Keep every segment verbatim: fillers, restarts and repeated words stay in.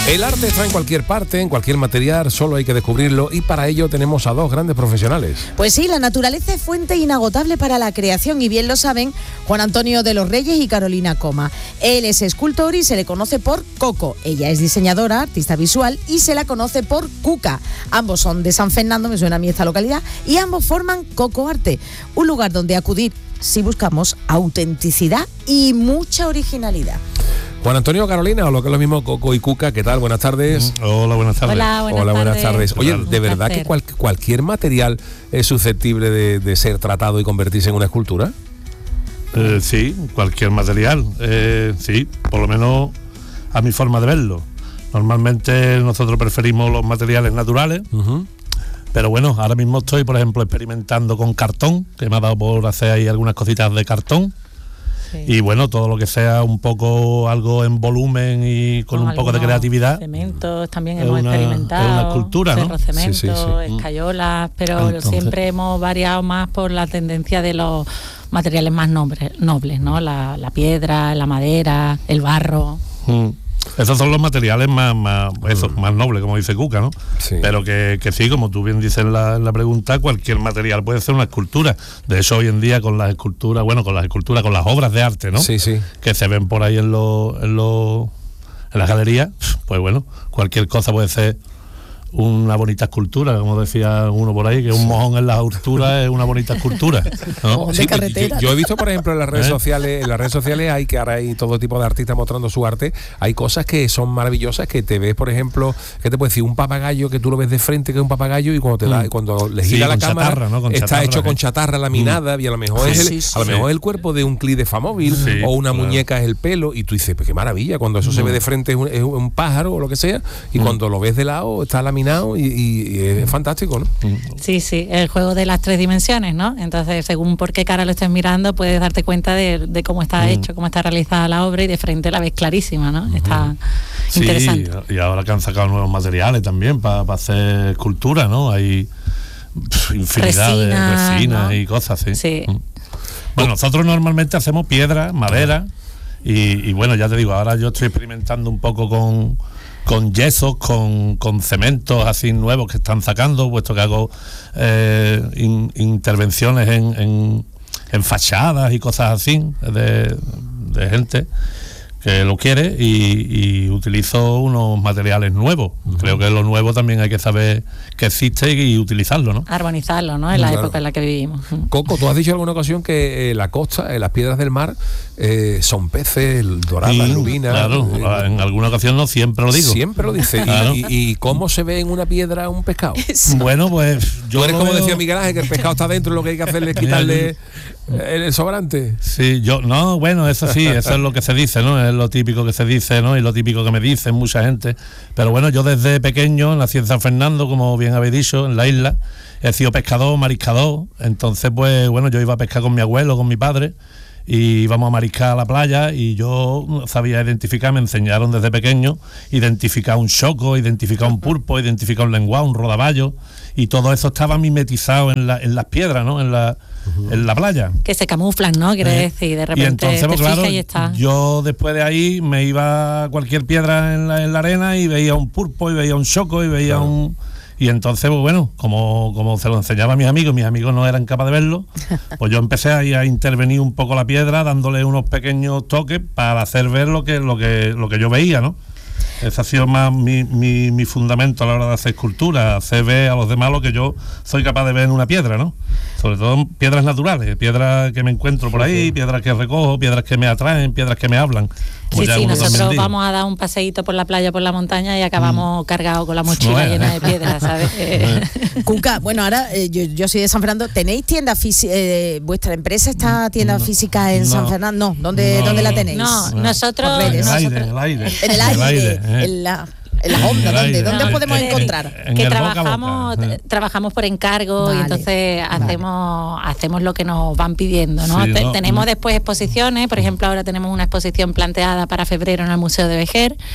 El arte está en cualquier parte, en cualquier material, solo hay que descubrirlo y para ello tenemos a dos grandes profesionales. Pues sí, la naturaleza es fuente inagotable para la creación y bien lo saben Juan Antonio de los Reyes y Carolina Coma. Él es escultor y se le conoce por Coco. Ella es diseñadora, artista visual y se la conoce por Cuca. Ambos son de San Fernando, me suena a mí esta localidad, y ambos forman Coco Arte, un lugar donde acudir si buscamos autenticidad y mucha originalidad. Juan Antonio, Carolina, o lo que es lo mismo, Coco y Cuca, ¿qué tal? Buenas tardes. Hola, buenas tardes. Hola, buenas, Hola, buenas tardes. tardes. Oye, ¿de verdad que cual, cualquier material es susceptible de, de ser tratado y convertirse en una escultura? Eh, sí, cualquier material. Eh, sí, por lo menos a mi forma de verlo. Normalmente nosotros preferimos los materiales naturales, uh-huh. pero bueno, ahora mismo estoy, por ejemplo, experimentando con cartón, que me ha dado por hacer ahí algunas cositas de cartón. Sí. Y bueno, todo lo que sea un poco algo en volumen y con, con un poco de creatividad. Cementos también hemos una, experimentado. Es una escultura, ¿no? Cementos, sí, sí, sí. escayolas, pero Entonces, siempre hemos variado más por la tendencia de los materiales más nobles, nobles ¿no? La, la piedra, la madera, el barro. Mm. Esos son los materiales más, más, eso, más nobles, como dice Cuca, ¿no? Sí. Pero que, que sí, como tú bien dices en la, en la pregunta, cualquier material puede ser una escultura. De hecho, hoy en día con las esculturas, bueno, con las esculturas, con las obras de arte, ¿no? Sí, sí. Que se ven por ahí en los, en los, en las galerías, pues bueno, cualquier cosa puede ser una bonita escultura, como decía uno por ahí, que un mojón en la altura es una bonita escultura, ¿no? Sí, yo, yo he visto, por ejemplo, en las redes ¿Eh? sociales, en las redes sociales hay que ahora hay todo tipo de artistas mostrando su arte. Hay cosas que son maravillosas, que te ves, por ejemplo, ¿qué te puedo decir? Un papagayo que tú lo ves de frente, que es un papagayo, y cuando te da, mm. cuando le gira sí, la cámara, chatarra, ¿no? Está chatarra, hecho ¿eh? con chatarra laminada, mm. y a lo mejor es el, sí, sí, a lo mejor sí. es el cuerpo de un clip de Famóvil, sí, o una claro. muñeca es el pelo, y tú dices, pues qué maravilla, cuando eso mm. se ve de frente es un, es un pájaro o lo que sea, y mm. cuando lo ves de lado está laminado y, y y es fantástico, ¿no? Sí, sí, el juego de las tres dimensiones, ¿no? Entonces, según por qué cara lo estés mirando, puedes darte cuenta de, de cómo está mm. hecho, cómo está realizada la obra, y de frente la ves clarísima, ¿no? Mm. Está sí, interesante. Y ahora que han sacado nuevos materiales también para pa hacer escultura, ¿no? Hay pff, infinidad resina, de resinas, ¿no? Y cosas, sí. Sí. Mm. Bueno, nosotros normalmente hacemos piedra, madera, y, y bueno, ya te digo, ahora yo estoy experimentando un poco con con yesos, con, con cementos así nuevos que están sacando, puesto que hago eh, in, intervenciones en, en, en fachadas y cosas así de, de gente que lo quiere, y, y utilizo unos materiales nuevos. Uh-huh. Creo que lo nuevo también hay que saber que existe y utilizarlo, ¿no? Armonizarlo, ¿no? En la claro. época en la que vivimos. Coco, tú has dicho en alguna ocasión que eh, la costa, eh, las piedras del mar, eh, son peces, doradas, lubinas. Claro, eh, en alguna ocasión no, siempre lo digo. Siempre lo dice. Claro. ¿Y, y, ¿Y cómo se ve en una piedra un pescado? Eso. Bueno, pues yo. Tú eres como veo... decía Miguel Ángel, que el pescado está dentro, lo que hay que hacerle es quitarle el, el sobrante. Sí, yo, no, bueno, eso sí, eso es lo que se dice, ¿no? Es lo típico que se dice, ¿no? Y lo típico que me dicen mucha gente. Pero bueno, yo desde pequeño nací en San Fernando, como bien habéis dicho, en la isla. He sido pescador, mariscador. Entonces, pues bueno, yo iba a pescar con mi abuelo, con mi padre, y íbamos a mariscar a la playa, y yo sabía identificar, me enseñaron desde pequeño, identificar un choco, identificar un pulpo, identificar un lenguado, un rodaballo, y todo eso estaba mimetizado en, la, en las piedras, ¿no? En la, uh-huh. en la playa. Que se camuflan, ¿no? Quiere eh. decir, de repente y entonces, te pues, fijas claro, y está. Yo después de ahí me iba a cualquier piedra en la, en la arena y veía un pulpo, y veía un choco, y veía claro. un... Y entonces, pues bueno, como, como se lo enseñaba a mis amigos, mis amigos no eran capaces de verlo, pues yo empecé ahí a intervenir un poco la piedra, dándole unos pequeños toques para hacer ver lo que, lo que, lo que yo veía, ¿no? Ese ha sido más mi, mi, mi fundamento a la hora de hacer escultura, hacer ver a los demás lo que yo soy capaz de ver en una piedra, ¿no? Sobre todo piedras naturales, piedras que me encuentro por ahí, piedras que recojo, piedras que me atraen, piedras que me hablan. Sí, sí, nosotros vamos a dar un paseíto por la playa, por la montaña, y acabamos mm. cargados con la mochila no llena de piedras, ¿sabes? Cuca, bueno, ahora eh, yo, yo soy de San Fernando. ¿Tenéis tienda física? Eh, ¿Vuestra empresa está tienda no, física en no, San Fernando? No, ¿dónde, no, ¿dónde la tenéis? No, no. nosotros... En el nosotros, aire, en el aire. En el aire, en, el aire, eh. en la... En las ondas, ¿dónde, ¿dónde no, podemos en, encontrar? En, en que trabajamos boca. trabajamos por encargo, vale, y entonces hacemos vale. hacemos lo que nos van pidiendo, ¿no? Sí, Te, no tenemos no. después exposiciones, por ejemplo, ahora tenemos una exposición planteada para febrero en el Museo de Vejer.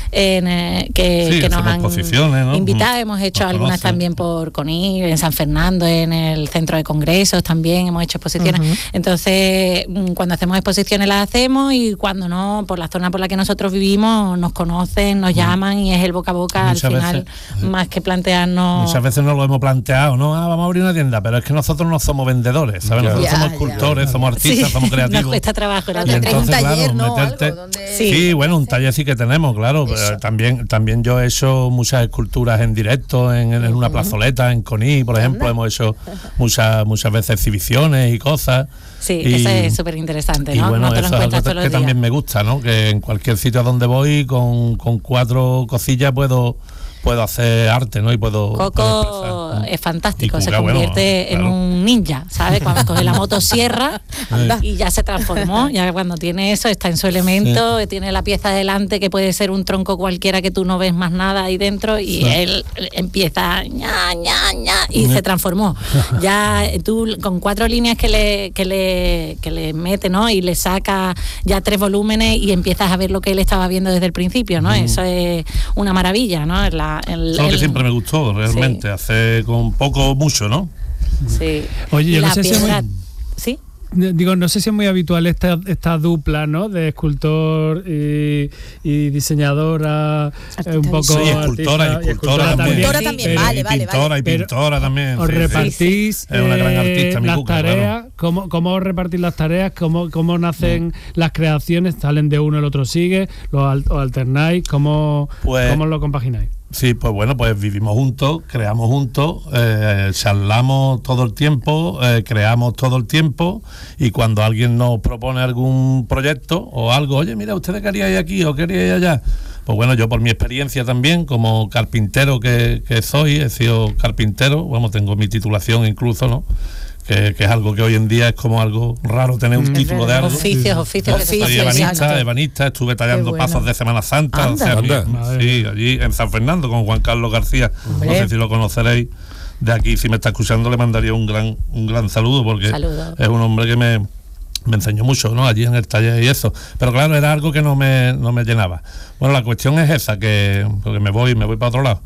en, eh, que, Sí, que nos hacemos han exposiciones, ¿no? invitado. Hemos hecho Nos algunas conocen. también por CONI, en San Fernando, en el centro de congresos también hemos hecho exposiciones. Ujú. Entonces, mm, cuando hacemos exposiciones las hacemos, y cuando no, por la zona por la que nosotros vivimos, nos conocen, nos llaman, y es el boca a boca Muchas al final, veces- más que plantearnos. Muchas veces no lo hemos planteado, ¿no? Ah, vamos a abrir una tienda, pero es que nosotros no somos vendedores, ¿sabes? Ya. Nosotros Ya, somos ya. escultores, somos artistas, Sí, somos nos creativos. cuesta trabajo. la Y Tendréis un entonces, taller, claro, ¿no? meterte- Algo donde- Sí. Sí, bueno, un taller sí que tenemos, claro. Eso. Eh, también, también yo he hecho muchas esculturas en directo en, en una plazoleta, en Conil, por ejemplo. Anda. Hemos hecho muchas muchas veces exhibiciones y cosas. Sí, Y- eso es súper interesante, Y ¿no? bueno, no te lo eso es algo encuentras que, todos los que días. también me gusta, ¿no? Que en cualquier sitio a donde voy, con, con cuatro cosillas puedo puedo hacer arte, ¿no? Y puedo, puedo Coco expresar. es fantástico, Y se Cuca, bueno, convierte en claro. un ninja, ¿sabes? Cuando coge la motosierra Anda. y ya se transformó, ya cuando tiene eso, está en su elemento, tiene la pieza delante que puede ser un tronco cualquiera que tú no ves más nada ahí dentro, y Sí. él empieza ña, ña, ña, y Sí. se transformó. Ya tú con cuatro líneas que le, que le, que le mete, ¿no? Y le saca ya tres volúmenes y empiezas a ver lo que él estaba viendo desde el principio, ¿no? Eso es una maravilla, ¿no? Es la- el- Eso es lo que el- siempre me gustó, realmente, Sí. hacer con poco o mucho, ¿no? Sí. Oye, Y yo no la sé si es muy- piedra- ¿Sí? Digo, no sé si es muy habitual esta, esta dupla, ¿no? De escultor y, y diseñadora, eh, un poco Sí, escultora y artista, escultora también. Escultora también, pero vale, y vale, pintora vale. y Pero pintora también. Os sí, sí. repartís Es una gran eh, artista, mi las Cuca, tareas, claro. ¿cómo, ¿cómo os repartís las tareas? ¿Cómo, cómo nacen las creaciones? ¿Salen de uno, el otro sigue? ¿Lo al- o alternáis? ¿Cómo, Pues- ¿Cómo lo compagináis? Sí, pues bueno, pues vivimos juntos, creamos juntos, eh, charlamos todo el tiempo, eh, creamos todo el tiempo, y cuando alguien nos propone algún proyecto o algo, oye, mira, ¿ustedes queríais aquí o queríais allá? Pues bueno, yo por mi experiencia también, como carpintero que, que soy, he sido carpintero, vamos, tengo mi titulación incluso, ¿no? Que, que es algo que hoy en día es como algo raro tener un Es título de verdad. algo. Oficios, oficios. que se Oficios, Soy hacen. ebanista, exacto. ebanista, estuve tallando Qué bueno. pasos de Semana Santa. Anda. o sea, Anda. mi- sí, allí en San Fernando con Juan Carlos García. Hombre. No sé si lo conoceréis. De aquí, si me está escuchando, le mandaría un gran un gran saludo, porque Saludo. es un hombre que me, me enseñó mucho, ¿no? Allí en el taller y eso. Pero claro, era algo que no me, no me llenaba. Bueno, la cuestión es esa, que porque me voy, me voy para otro lado.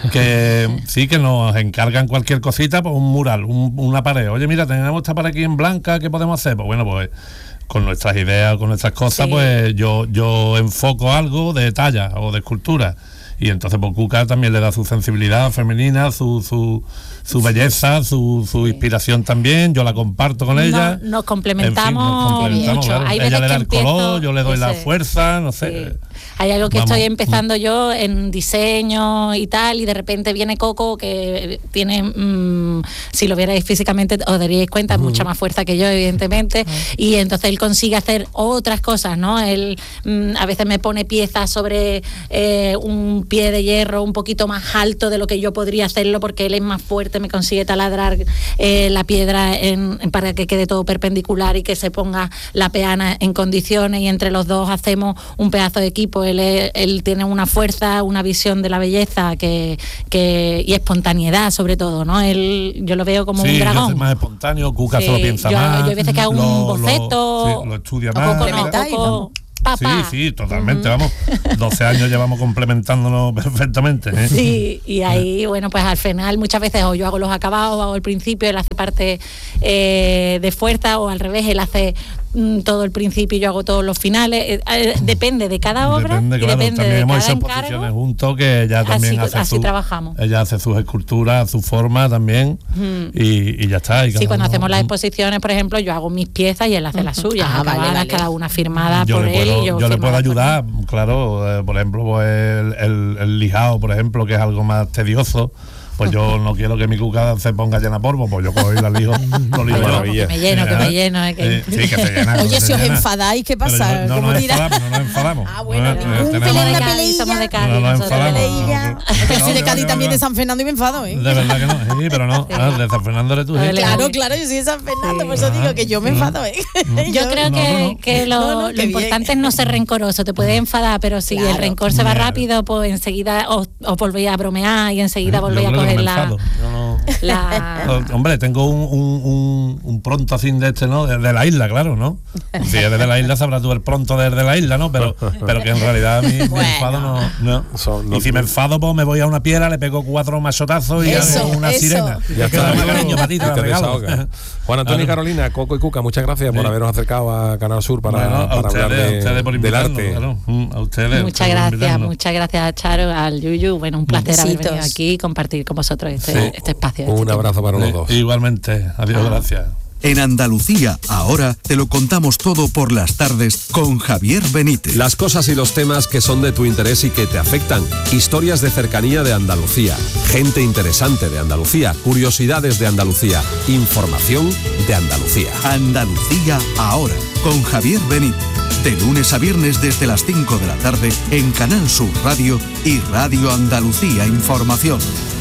Que sí que nos encargan cualquier cosita, pues un mural, un- una pared. Oye, mira, tenemos esta pared aquí en blanca, ¿qué podemos hacer? Pues bueno, pues con nuestras ideas, con nuestras cosas, Sí. pues yo, yo enfoco algo de talla o de escultura. Y entonces pues Cuca también le da su sensibilidad femenina, su, su, su belleza, su, su inspiración también. Yo la comparto con No- ella. nos complementamos En fin, nos complementamos, mucho. claro. Hay Ella veces le da que el color, empiezo- yo le doy la ese- fuerza, no sé. Sí. Hay algo que Vamos. estoy empezando yo en diseño y tal, y de repente viene Coco, que tiene, mm, si lo vierais físicamente os daríais cuenta, mucha más fuerza que yo, evidentemente, y entonces él consigue hacer otras cosas, ¿no? Él mm, a veces me pone piezas sobre eh, un pie de hierro un poquito más alto de lo que yo podría hacerlo, porque él es más fuerte, me consigue taladrar eh, la piedra en- en- para que quede todo perpendicular y que se ponga la peana en condiciones, y entre los dos hacemos un pedazo de equipo. Él, es- él tiene una fuerza, una visión de la belleza que, que y espontaneidad sobre todo, ¿no? Él, yo lo veo como Sí, un yo dragón. soy más espontáneo, Cuca Sí, se lo piensa yo- más. yo hay veces que hago un lo- lo- boceto, sí, lo estudia O más. Coco no, Complementáis, Coco, ¿no? papá. Sí, sí, totalmente, vamos. doce años llevamos complementándonos perfectamente. ¿eh? Sí, y ahí, bueno, pues al final muchas veces o yo hago los acabados, o hago el principio, él hace parte eh, de fuerza, o al revés, él hace mm, todo el principio y yo hago todos los finales. Eh, eh, depende de cada obra Depende, y claro, depende también de hemos cada hecho exposiciones encargo. juntos, que ella también Así- hace así su- trabajamos. Ella hace sus esculturas, su forma también, y, y ya está. Y Sí, cada cuando uno- hacemos las exposiciones, por ejemplo, yo hago mis piezas y él hace las suyas, Ah, vale, acabadas, vale. cada una firmada yo por le él puedo, y yo, yo le puedo firmada por ayudar, claro, eh, por ejemplo, pues el, el, el lijado, por ejemplo, que es algo más tedioso. Pues yo no quiero que mi Cuca se ponga llena de polvo, pues yo cojo y la lijo, lo lijo él. yo. maravilla. Que me lleno, que me lleno. eh, que- Eh, sí, que se llena. que Oye, se si os llena. enfadáis, ¿qué Pero pasa? yo- no ¿Cómo nos dirá? enfadamos, no nos enfadamos. Ah, bueno, No, ningún eh, pelín, tenemos- Somos de una Cádiz, peleilla. somos de Cádiz, No nos nosotros. enfadamos. Peleilla. no, no. Yo soy de No, Cádiz no, también, no. de San Fernando, y me enfado, ¿eh? De verdad que no, sí, pero no. Ah, de San Fernando eres tú, sí. Vale. Claro, claro, yo soy de San Fernando, por eso digo que yo me enfado, ¿eh? Yo creo No, que, no, no. que lo, No, no, lo qué bien. importante es no ser rencoroso. Te puedes enfadar, pero si Claro. el rencor se va Claro. rápido, pues enseguida os, os volvéis a bromear y enseguida Yo volvéis a creo que coger me la... enfado. Yo no- La... Hombre, tengo un, un, un, un pronto así de este, ¿no? Desde la isla, claro, ¿no? Si es desde la isla, sabrás tú el pronto desde la isla, ¿no? Pero, pero que en realidad a mí Bueno. me enfado no. no. Son- no- y si me enfado, pues me voy a una piedra, le pego cuatro machotazos y Eso, hago una eso. sirena. Ya está, Toma, cariño, para ti, te y la te regalo. desahogas. Juan Antonio y Carolina, Coco y Cuca, muchas gracias por Sí. haberos acercado a Canal Sur para, Bueno, a para ustedes, hablar a de- ustedes por del invitarnos, arte. claro. Mm, A ustedes. Muchas por gracias, invitarnos. muchas gracias a Charo, al Yuyu. Bueno, un placer haber Besitos. venido aquí y compartir con vosotros este, Sí. este espacio. Un este abrazo para los Eh, dos. Igualmente. Adiós, gracias. En Andalucía, ahora te lo contamos todo por las tardes con Javier Benítez. Las cosas y los temas que son de tu interés y que te afectan. Historias de cercanía de Andalucía. Gente interesante de Andalucía. Curiosidades de Andalucía. Información de Andalucía. Andalucía, ahora con Javier Benítez. De lunes a viernes desde las cinco de la tarde en Canal Sur Radio y Radio Andalucía Información.